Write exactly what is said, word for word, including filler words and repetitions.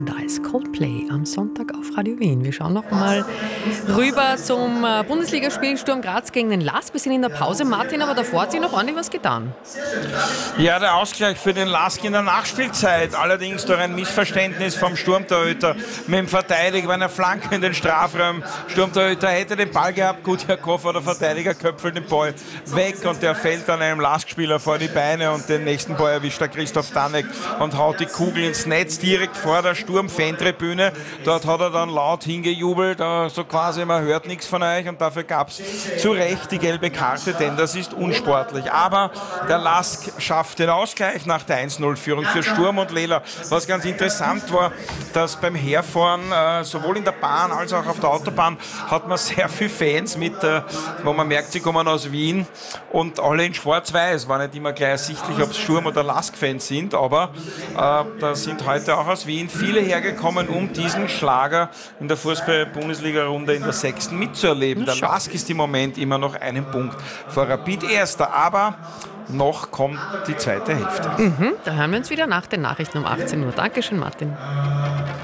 Da ist Coldplay am Sonntag auf Radio Wien. Wir schauen noch mal rüber zum äh, Bundesligaspiel Sturm Graz gegen den Lask. Wir sind in der Pause, Martin, aber davor hat sich noch ordentlich was getan. Ja, der Ausgleich für den Lask in der Nachspielzeit. Allerdings durch ein Missverständnis vom Sturmtorhüter mit dem Verteidiger bei einer Flanke in den Strafraum. Sturmtorhüter hätte den Ball gehabt, gut, Herr Koffer, der Verteidiger köpfelt den Ball weg und der fällt dann einem Lask-Spieler vor die Beine und den nächsten Ball erwischt der Christoph Danek und haut die Kugel ins Netz direkt vor der Sturm-Fantribüne. Dort hat er dann laut hingejubelt, so quasi, man hört nichts von euch, und dafür gab es zu Recht die gelbe Karte, denn das ist unsportlich. Aber der Lask schafft den Ausgleich nach der eins null Führung für Sturm und Lela. Was ganz interessant war, dass beim Herfahren, äh, sowohl in der Bahn als auch auf der Autobahn, hat man sehr viele Fans mit, äh, wo man merkt, sie kommen aus Wien und alle in schwarz-weiß. War nicht immer gleich ersichtlich, ob es Sturm- oder Lask-Fans sind, aber äh, da sind heute auch aus Wien viele hergekommen, um diesen Schlager in der Fußball-Bundesliga-Runde in der sechsten mitzuerleben. Der Lask ist im Moment immer noch einen Punkt vor Rapid Erster, aber noch kommt die zweite Hälfte. Mhm, da hören wir uns wieder nach den Nachrichten um achtzehn Uhr. Dankeschön, Martin.